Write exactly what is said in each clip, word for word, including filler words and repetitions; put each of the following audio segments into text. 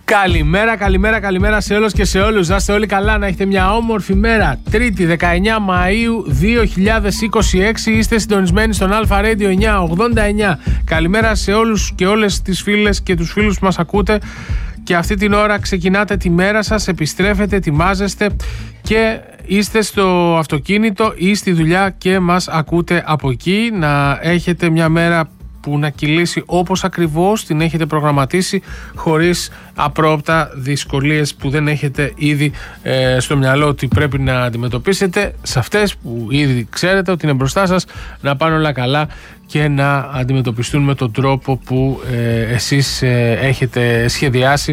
Καλημέρα, καλημέρα, καλημέρα σε όλους και σε όλους. Να είστε όλοι καλά, να έχετε μια όμορφη μέρα. Τρίτη, δεκαεννιά Μαΐου δύο χιλιάδες είκοσι έξι. Είστε συντονισμένοι στον Αλφα Radio εννιακόσια ογδόντα εννιά. Καλημέρα σε όλους και όλες τις φίλες και τους φίλους που μας ακούτε. Και αυτή την ώρα ξεκινάτε τη μέρα σας, επιστρέφετε, ετοιμάζεστε και είστε στο αυτοκίνητο ή στη δουλειά και μας ακούτε από εκεί. Να έχετε μια μέρα που να κυλήσει όπως ακριβώς την έχετε προγραμματίσει, χωρίς απρόοπτα δυσκολίες που δεν έχετε ήδη ε, στο μυαλό ότι πρέπει να αντιμετωπίσετε. Σε αυτές που ήδη ξέρετε ότι είναι μπροστά σας, να πάνε όλα καλά και να αντιμετωπιστούν με τον τρόπο που ε, εσείς ε, έχετε σχεδιάσει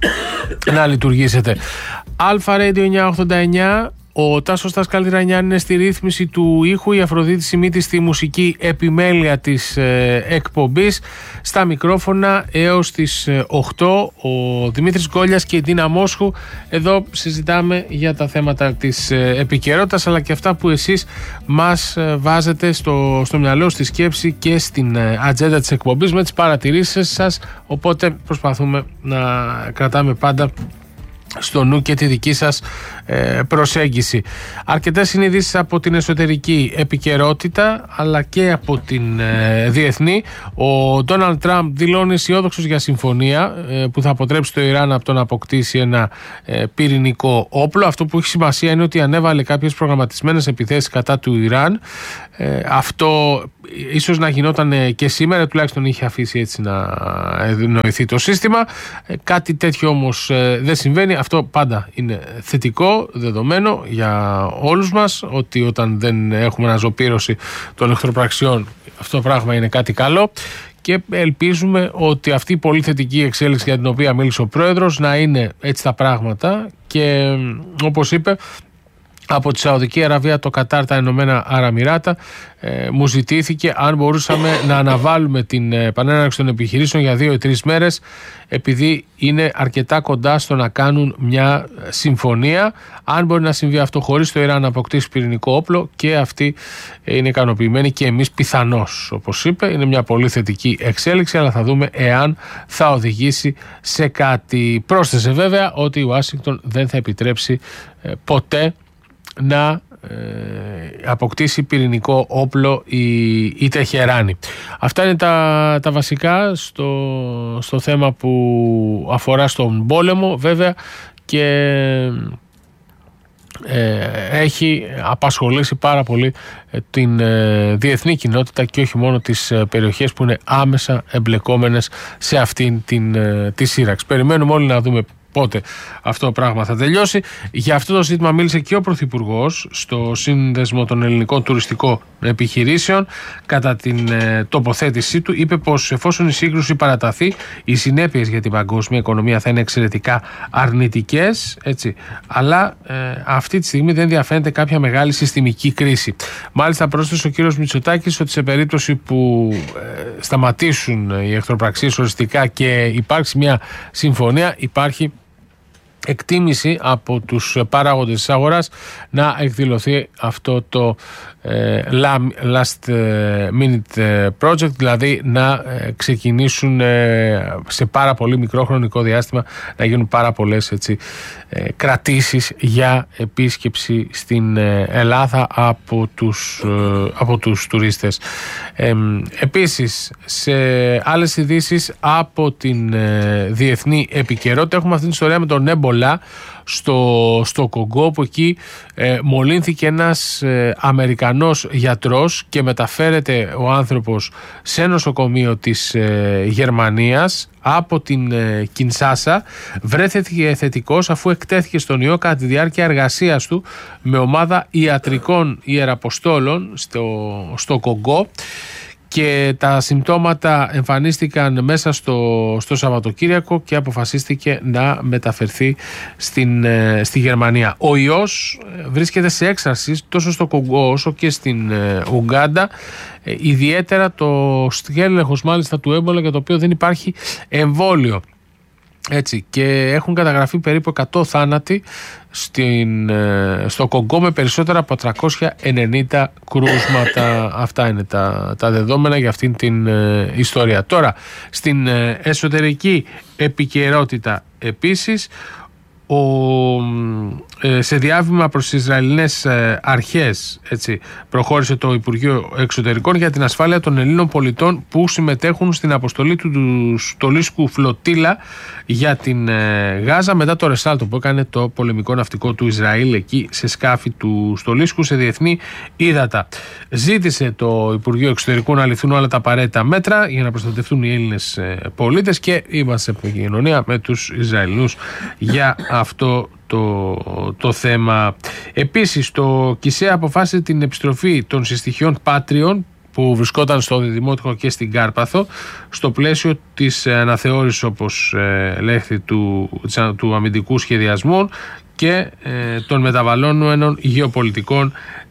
να λειτουργήσετε. Αλφα Radio εννιακόσια ογδόντα εννιά. Ο Τάσος Τασκαλτηρανιάν είναι στη ρύθμιση του ήχου, η Αφροδίτη Σιμίτη στη μουσική επιμέλεια της ε, εκπομπής. Στα μικρόφωνα έως τις ε, οκτώ ο Δημήτρης Γκόλιας και η Τίνα Μόσχου. Εδώ συζητάμε για τα θέματα της ε, επικαιρότητας, αλλά και αυτά που εσείς μας ε, βάζετε στο, στο μυαλό, στη σκέψη και στην ε, ατζέντα της εκπομπής με τις παρατηρήσεις σας. Οπότε προσπαθούμε να κρατάμε πάντα στο νου και τη δική σας ε, προσέγγιση. Αρκετές συνειδήσεις από την εσωτερική επικαιρότητα αλλά και από την ε, διεθνή. Ο Ντόναλντ Τραμπ δηλώνει αισιόδοξος για συμφωνία ε, που θα αποτρέψει το Ιράν από το να αποκτήσει ένα ε, πυρηνικό όπλο. Αυτό που έχει σημασία είναι ότι ανέβαλε κάποιες προγραμματισμένες επιθέσεις κατά του Ιράν. Ε, αυτό ίσως να γινόταν και σήμερα, τουλάχιστον είχε αφήσει έτσι να ευνοηθεί το σύστημα. Ε, κάτι τέτοιο όμως ε, δεν συμβαίνει. Αυτό πάντα είναι θετικό δεδομένο για όλους μας, ότι όταν δεν έχουμε αναζωπήρωση των εχθροπραξιών, αυτό το πράγμα είναι κάτι καλό. Και ελπίζουμε ότι αυτή η πολύ θετική εξέλιξη για την οποία μίλησε ο πρόεδρος να είναι έτσι τα πράγματα και όπως είπε, από τη Σαουδική Αραβία, το Κατάρ, τα Ηνωμένα Αραβημιράτα, ε, μου ζητήθηκε αν μπορούσαμε να αναβάλουμε την επανέναρξη των επιχειρήσεων για δύο ή τρεις μέρες, επειδή είναι αρκετά κοντά στο να κάνουν μια συμφωνία. Αν μπορεί να συμβεί αυτό χωρίς το Ιράν να αποκτήσει πυρηνικό όπλο, και αυτοί είναι ικανοποιημένοι και εμείς πιθανώς, όπως είπε. Είναι μια πολύ θετική εξέλιξη, αλλά θα δούμε εάν θα οδηγήσει σε κάτι. Πρόσθεσε βέβαια ότι η Ουάσιγκτον δεν θα επιτρέψει ε, ποτέ να ε, αποκτήσει πυρηνικό όπλο η, η Τεχεράνη. Αυτά είναι τα, τα βασικά στο, στο θέμα που αφορά στον πόλεμο, βέβαια, και ε, έχει απασχολήσει πάρα πολύ την ε, διεθνή κοινότητα και όχι μόνο τις ε, περιοχές που είναι άμεσα εμπλεκόμενες σε αυτήν την ε, τη σύραξη. Περιμένουμε όλοι να δούμε πότε αυτό το πράγμα θα τελειώσει. Για αυτό το ζήτημα μίλησε και ο Πρωθυπουργός στο Σύνδεσμο των Ελληνικών Τουριστικών Επιχειρήσεων. Κατά την ε, τοποθέτησή του, είπε πως εφόσον η σύγκρουση παραταθεί, οι συνέπειες για την παγκόσμια οικονομία θα είναι εξαιρετικά αρνητικές, έτσι, αλλά ε, αυτή τη στιγμή δεν διαφαίνεται κάποια μεγάλη συστημική κρίση. Μάλιστα, πρόσθεσε ο κύριος Μητσοτάκης ότι σε περίπτωση που ε, σταματήσουν οι εχθροπραξίες οριστικά και υπάρξει μια συμφωνία, υπάρχει εκτίμηση από τους παράγοντες της αγοράς να εκδηλωθεί αυτό το ε, last minute project, δηλαδή να ε, ξεκινήσουν ε, σε πάρα πολύ μικρό χρονικό διάστημα να γίνουν πάρα πολλές έτσι, ε, κρατήσεις για επίσκεψη στην ε, Ελλάδα από τους, ε, από τους τουρίστες. Ε, επίσης, σε άλλες ειδήσεις από την ε, διεθνή επικαιρότητα έχουμε αυτή την ιστορία με τον Έμπολα στο, στο Κονγκό, που εκεί ε, μολύνθηκε ένας ε, Αμερικανός γιατρός και μεταφέρεται ο άνθρωπος σε νοσοκομείο της ε, Γερμανίας από την ε, Κινσάσα. Βρέθηκε θετικός αφού εκτέθηκε στον ιό κατά τη διάρκεια εργασίας του με ομάδα ιατρικών ιεραποστόλων στο, στο Κονγκό. Και τα συμπτώματα εμφανίστηκαν μέσα στο, στο Σαββατοκύριακο και αποφασίστηκε να μεταφερθεί στην, στη Γερμανία. Ο ιός βρίσκεται σε έξαρση τόσο στο Κονγκό όσο και στην Ουγκάντα. Ε, ιδιαίτερα το στέλεχος μάλιστα του έμπολα, για το οποίο δεν υπάρχει εμβόλιο. Έτσι, και έχουν καταγραφεί περίπου εκατό θάνατοι στην, στο Κονγκό με περισσότερα από τριακόσια ενενήντα κρούσματα. Αυτά είναι τα, τα δεδομένα για αυτήν την ε, ιστορία. Τώρα, στην ε, εσωτερική επικαιρότητα επίσης, ο, ε, σε διάβημα προς τις Ισραηλινές ε, αρχές, έτσι, προχώρησε το Υπουργείο Εξωτερικών για την ασφάλεια των Ελλήνων πολιτών που συμμετέχουν στην αποστολή του, του στολίσκου φλωτίλα για την ε, Γάζα μετά το ρεσάλτο που έκανε το πολεμικό ναυτικό του Ισραήλ εκεί σε σκάφη του στολίσκου σε διεθνή ύδατα. Ζήτησε το Υπουργείο Εξωτερικών να ληφθούν όλα τα απαραίτητα μέτρα για να προστατευτούν οι Έλληνες ε, πολίτες και είμαστε σε επικοινωνία με τους Ισραηλινούς για αυτό το, το θέμα. Επίσης, το ΚΙΣΕ αποφάσισε την επιστροφή των συστοιχειών Πάτριων που βρισκόταν στο Δημότυχο και στην Κάρπαθο στο πλαίσιο της αναθεώρησης, όπως ε, λέχθη, του, του αμυντικού σχεδιασμού και ε, των μεταβαλλόμενων γεωπολιτικών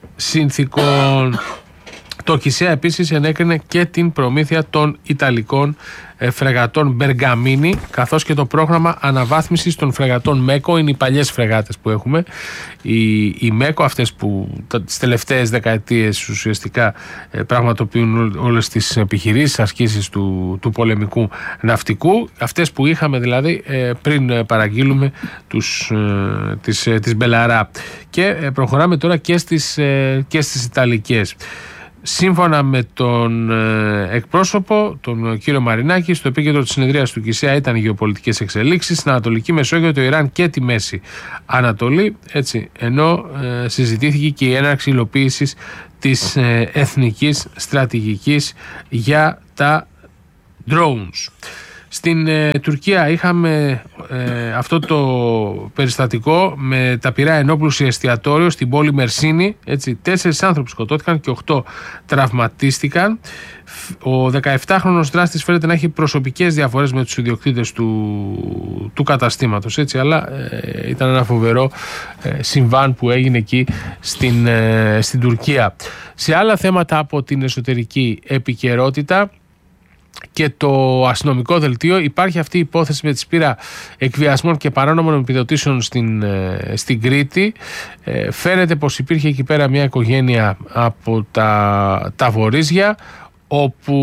συνθήκων. Το ΚΙΣΕΑ επίσης ενέκρινε και την προμήθεια των Ιταλικών φρεγατών Μπεργαμίνη, καθώς και το πρόγραμμα αναβάθμισης των φρεγατών Μέκο. Είναι οι παλιές φρεγάτες που έχουμε, οι, οι Μέκο, αυτές που τις τελευταίες δεκαετίες ουσιαστικά πραγματοποιούν όλες τις επιχειρήσεις, ασκήσεις του, του πολεμικού ναυτικού, αυτές που είχαμε δηλαδή πριν παραγγείλουμε τους, τις, τις Μπελαρά. Και προχωράμε τώρα και στις, και στις Ιταλικές. Σύμφωνα με τον ε, εκπρόσωπο, τον κύριο Μαρινάκη, στο επίκεντρο της συνεδρίας του ΚΙΣΕΑ ήταν οι γεωπολιτικές εξελίξεις στην Ανατολική Μεσόγειο, το Ιράν και τη Μέση Ανατολή, έτσι, ενώ ε, συζητήθηκε και η έναρξη υλοποίησης της ε, εθνικής στρατηγικής για τα drones. Στην ε, Τουρκία είχαμε ε, αυτό το περιστατικό με τα πυρά ενόπλου σε εστιατόριο στην πόλη Μερσίνη. Έτσι, τέσσερις άνθρωποι σκοτώθηκαν και οκτώ τραυματίστηκαν. Ο δεκαεπτάχρονος δράστης φαίνεται να έχει προσωπικές διαφορές με τους ιδιοκτήτες του, του καταστήματος. Έτσι, αλλά ε, ήταν ένα φοβερό ε, συμβάν που έγινε εκεί στην, ε, στην Τουρκία. Σε άλλα θέματα από την εσωτερική επικαιρότητα και το αστυνομικό δελτίο, υπάρχει αυτή η υπόθεση με τη σπήρα εκβιασμών και παράνομων επιδοτήσεων στην, στην Κρήτη. Ε, φαίνεται πως υπήρχε εκεί πέρα μια οικογένεια από τα, τα Βορίζια, όπου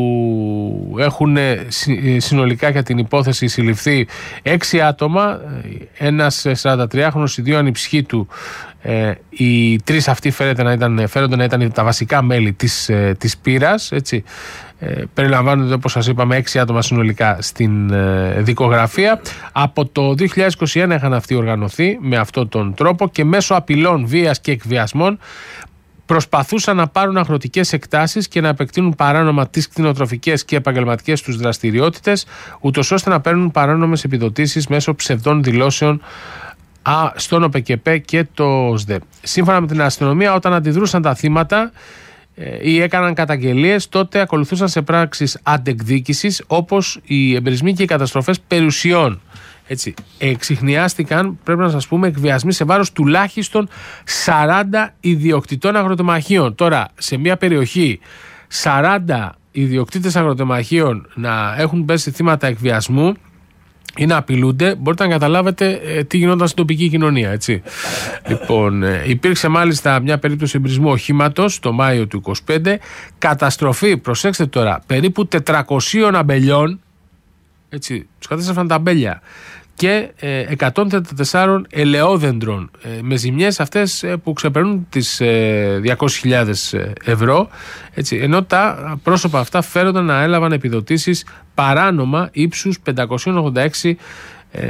έχουν συνολικά για την υπόθεση συλληφθεί έξι άτομα, ένας σαραντατριάχρονος, οι δύο ανιψιοί του. Ε, οι τρεις αυτοί φαίνονται να ήταν, φαίνονται να ήταν τα βασικά μέλη της, ε, της πύρας, έτσι. Ε, περιλαμβάνονται, όπως σας είπαμε, έξι άτομα συνολικά στην ε, δικογραφία. Από το δύο χιλιάδες είκοσι ένα είχαν αυτοί οργανωθεί με αυτόν τον τρόπο και μέσω απειλών, βίας και εκβιασμών προσπαθούσαν να πάρουν αγροτικές εκτάσεις και να επεκτείνουν παράνομα τις κτηνοτροφικές και επαγγελματικές τους δραστηριότητες, ούτως ώστε να παίρνουν παράνομες επιδοτήσεις μέσω ψευδών δηλώσεων Α, στον ΟΠΕΚΕΠΕ και το ΣΔΕ. Σύμφωνα με την αστυνομία, όταν αντιδρούσαν τα θύματα ε, ή έκαναν καταγγελίες, τότε ακολουθούσαν σε πράξεις αντεκδίκησης, όπως οι εμπρισμοί και οι καταστροφές περιουσιών. Έτσι, εξιχνιάστηκαν, πρέπει να σας πούμε, εκβιασμοί σε βάρος τουλάχιστον σαράντα ιδιοκτητών αγροτεμαχίων. Τώρα, σε μια περιοχή σαράντα ιδιοκτήτες αγροτεμαχίων να έχουν πέσει θύματα εκβιασμού ή να απειλούνται, μπορείτε να καταλάβετε ε, τι γινόταν στην τοπική κοινωνία, έτσι. Λοιπόν, ε, υπήρξε μάλιστα μια περίπτωση εμπρισμού οχήματος το Μάιο του είκοσι πέντε, καταστροφή, προσέξτε τώρα, περίπου τετρακοσίων αμπελιών, έτσι, τους κατέστρεφαν τα αμπέλια, και ε, εκατόν τριάντα τέσσερα ελαιόδεντρων, ε, με ζημιές αυτές ε, που ξεπερνούν τις ε, διακόσιες χιλιάδες ευρώ, έτσι, ενώ τα πρόσωπα αυτά φέρονταν να έλαβαν επιδοτήσεις παράνομα ύψους πεντακόσια ογδόντα έξι ε,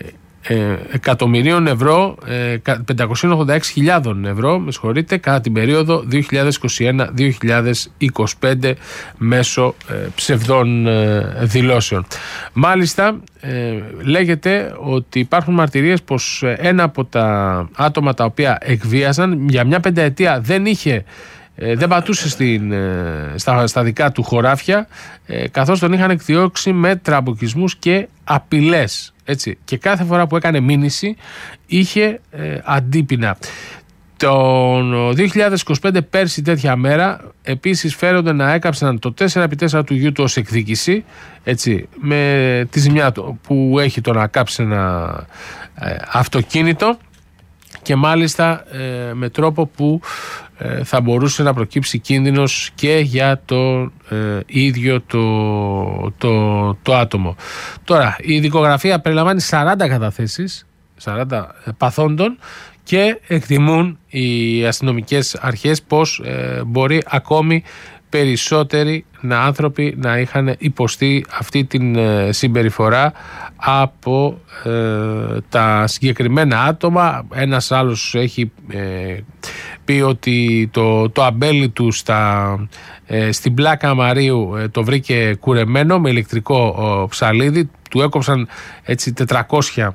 ε, εκατομμυρίων ευρώ, ε, πεντακόσια ογδόντα έξι χιλιάδες ευρώ, με συγχωρείτε, κατά την περίοδο δύο χιλιάδες είκοσι ένα δύο χιλιάδες είκοσι πέντε μέσω ε, ψευδών ε, δηλώσεων. Μάλιστα, ε, λέγεται ότι υπάρχουν μαρτυρίες πως ένα από τα άτομα τα οποία εκβίαζαν για μια πενταετία δεν είχε Ε, δεν πατούσε στην, ε, στα, στα δικά του χωράφια, ε, καθώς τον είχαν εκδιώξει με τραμποκισμούς και απειλές, έτσι. Και κάθε φορά που έκανε μήνυση είχε ε, αντίπεινα. Τον δύο χιλιάδες είκοσι πέντε, πέρσι τέτοια μέρα, επίσης φέρονται να έκαψαν το τέσσερα επί τέσσερα του γιου του ως εκδίκηση, έτσι, με τη ζημιά του που έχει το να κάψει ένα ε, αυτοκίνητο, και μάλιστα ε, με τρόπο που ε, θα μπορούσε να προκύψει κίνδυνος και για το ε, ίδιο το, το, το άτομο. Τώρα, η δικογραφία περιλαμβάνει σαράντα καταθέσεις, σαράντα παθόντων, και εκτιμούν οι αστυνομικές αρχές πως ε, μπορεί ακόμη περισσότεροι να άνθρωποι να είχαν υποστεί αυτή την ε, συμπεριφορά από ε, τα συγκεκριμένα άτομα. Ένας άλλος έχει ε, πει ότι το, το αμπέλι του στα, ε, στην Πλάκα Μαρίου ε, το βρήκε κουρεμένο με ηλεκτρικό ε, ψαλίδι, του έκοψαν έτσι τετρακόσιες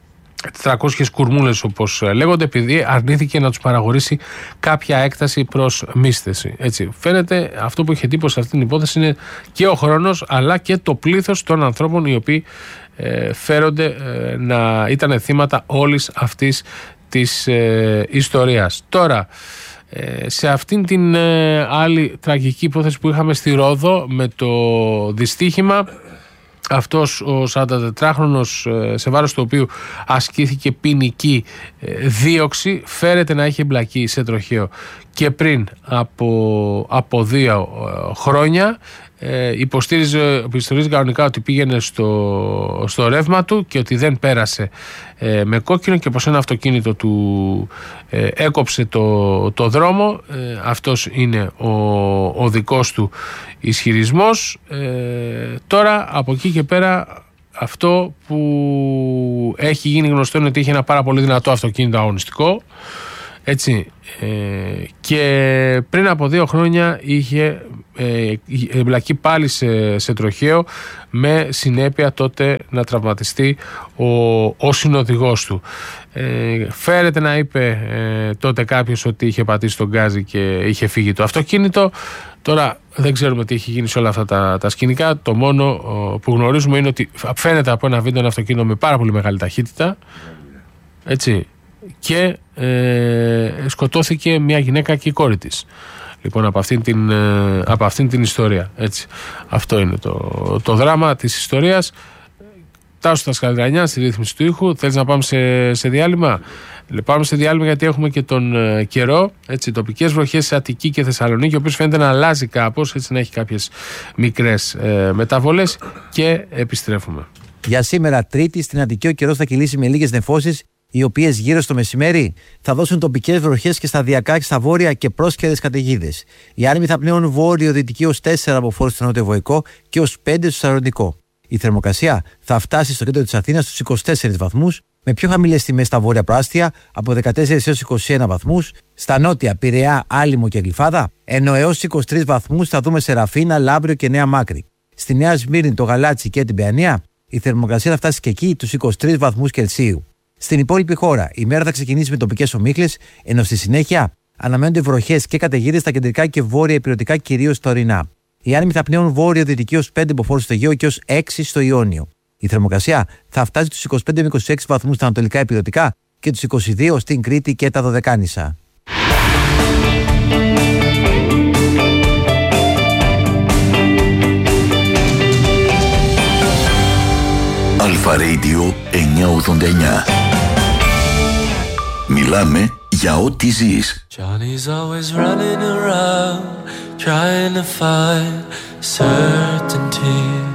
κουρμούλες όπως λέγονται, επειδή αρνήθηκε να τους παραχωρήσει κάποια έκταση προς μίσθεση. Έτσι, φαίνεται αυτό που είχε τύπο σε αυτήν την υπόθεση είναι και ο χρόνος, αλλά και το πλήθος των ανθρώπων οι οποίοι ε, φέρονται ε, να ήταν θύματα όλης αυτής της ε, ιστορίας. Τώρα, ε, σε αυτήν την ε, άλλη τραγική υπόθεση που είχαμε στη Ρόδο με το δυστύχημα, αυτός ο σαραντατετράχρονος, σε βάρος του οποίου ασκήθηκε ποινική δίωξη, φέρεται να έχει εμπλακεί σε τροχαίο και πριν από, από δύο χρόνια. Ε, υποστήριζε, υποστήριζε κανονικά ότι πήγαινε στο, στο ρεύμα του και ότι δεν πέρασε ε, με κόκκινο, και πως ένα αυτοκίνητο του ε, έκοψε το, το δρόμο. Ε, αυτός είναι ο, ο δικός του ισχυρισμός. Ε, τώρα από εκεί και πέρα αυτό που έχει γίνει γνωστό είναι ότι είχε ένα πάρα πολύ δυνατό αυτοκίνητο αγωνιστικό, έτσι, ε, και πριν από δύο χρόνια είχε ε, εμπλακεί πάλι σε, σε τροχαίο, με συνέπεια τότε να τραυματιστεί ο, ο συνοδηγός του. Ε, φέρεται να είπε ε, τότε κάποιος ότι είχε πατήσει τον γκάζι και είχε φύγει το αυτοκίνητο. Τώρα δεν ξέρουμε τι έχει γίνει σε όλα αυτά τα, τα σκηνικά. Το μόνο ο, που γνωρίζουμε είναι ότι φαίνεται από ένα βίντεο ένα αυτοκίνητο με πάρα πολύ μεγάλη ταχύτητα, έτσι, και ε, σκοτώθηκε μια γυναίκα και η κόρη της, λοιπόν, από αυτήν την, ε, από αυτήν την ιστορία, έτσι. Αυτό είναι το, το δράμα της ιστορίας. Τάσο στα Σκαλδρανιά στη ρύθμιση του ήχου. Θέλεις να πάμε σε, σε διάλειμμα? Πάμε σε διάλειμμα γιατί έχουμε και τον ε, καιρό, έτσι, τοπικές βροχές σε Αττική και Θεσσαλονίκη, ο οποίος φαίνεται να αλλάζει κάπως, έτσι, να έχει κάποιες μικρές ε, μεταβολές, και επιστρέφουμε. Για σήμερα Τρίτη στην Αττική ο καιρός θα κυλήσει με λίγες νεφώσεις, οι οποίες γύρω στο μεσημέρι θα δώσουν τοπικές βροχές και σταδιακά στα βόρεια και πρόσχερες καταιγίδες. Οι άνεμοι θα πνέουν βόρειο-δυτική ως τέσσερα από φόρους στο νότιο-βορικό και ως πέντε στο Σαροντικό. Η θερμοκρασία θα φτάσει στο κέντρο της Αθήνας στους είκοσι τέσσερις βαθμούς, με πιο χαμηλές τιμές στα βόρεια προάστια από δεκατέσσερις έως είκοσι ένα βαθμούς, στα νότια Πειραιά, Άλυμο και Γλυφάδα, ενώ έως είκοσι τρεις βαθμούς θα δούμε σε Ραφίνα, Λάμπριο και Νέα Μάκρη. Στη Νέα Σμύρνη, το Γαλάτσι και την Παιανία, η θερμοκρασία θα φτάσει και εκεί τους είκοσι τρεις βαθμούς Κελσίου. Στην υπόλοιπη χώρα, η μέρα θα ξεκινήσει με τοπικές ομίχλες, ενώ στη συνέχεια αναμένονται βροχές και καταιγίδες στα κεντρικά και βόρεια ηπειρωτικά, κυρίως στα ορεινά. Οι άνεμοι θα πνέουν βόρειο-δυτική ως πέντε μποφόρ στο Αιγαίο και ως έξι στο Ιόνιο. Η θερμοκρασία θα φτάσει στους είκοσι πέντε με είκοσι έξι βαθμούς στα ανατολικά ηπειρωτικά και τους είκοσι δύο στην Κρήτη και τα Δωδεκάνησα. Αλφα Radio εννιακόσια ογδόντα εννιά. Μιλάμε για ό,τι ζεις. Johnny's always running around trying to find certainty.